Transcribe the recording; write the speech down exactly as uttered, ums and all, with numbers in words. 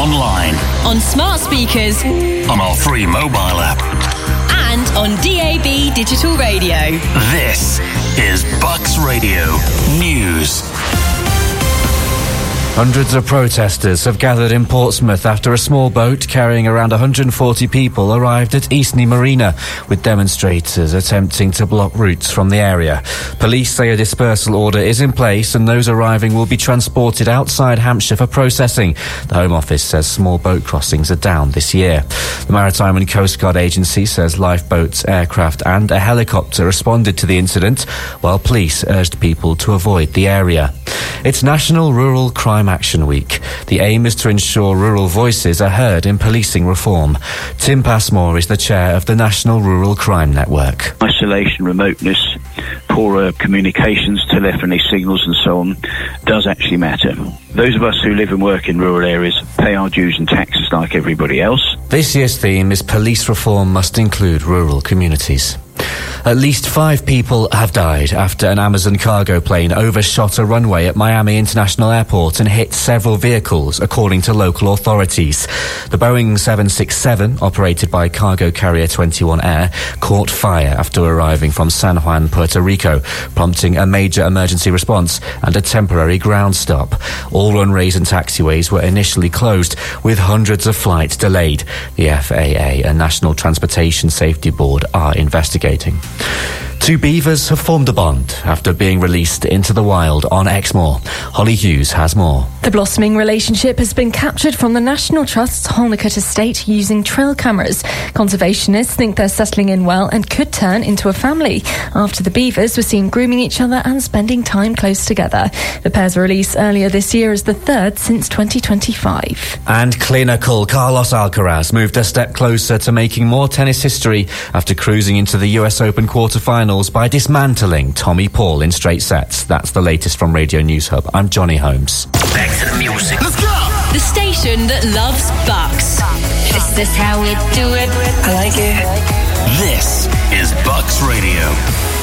online, on smart speakers, on our free mobile app, and on D A B digital radio. This is Bucks Radio News. Hundreds of protesters have gathered in Portsmouth after a small boat carrying around one hundred forty people arrived at Eastney Marina, with demonstrators attempting to block routes from the area. Police say a dispersal order is in place and those arriving will be transported outside Hampshire for processing. The Home Office says small boat crossings are down this year. The Maritime and Coast Guard Agency says lifeboats, aircraft and a helicopter responded to the incident, while police urged people to avoid the area. It's National Rural Crime Action Week. The aim is to ensure rural voices are heard in policing reform. Tim Passmore is the chair of the National Rural Crime Network. Isolation, remoteness, poorer communications, telephony signals and so on does actually matter. Those of us who live and work in rural areas pay our dues and taxes like everybody else. This year's theme is Police Reform Must Include Rural Communities. At least five people have died after an Amazon cargo plane overshot a runway at Miami International Airport and hit several vehicles, according to local authorities. The Boeing seven sixty-seven, operated by cargo carrier twenty-one Air, caught fire after arriving from San Juan, Puerto Rico, prompting a major emergency response and a temporary ground stop. All runways and taxiways were initially closed, with hundreds of flights delayed. The F A A and National Transportation Safety Board are investigating. Two beavers have formed a bond after being released into the wild on Exmoor. Holly Hughes has more. The blossoming relationship has been captured from the National Trust's Holnacut estate using trail cameras. Conservationists think they're settling in well and could turn into a family after the beavers were seen grooming each other and spending time close together. The pair's release earlier this year is the third since twenty twenty-five. And clinical Carlos Alcaraz moved a step closer to making more tennis history after cruising into the U S Open quarterfinals by dismantling Tommy Paul in straight sets. That's the latest from Radio News Hub. I'm Johnny Holmes. Back to the music. Let's go! The station that loves Bucks. Is this how we do it? I like it. This is Bucks Radio.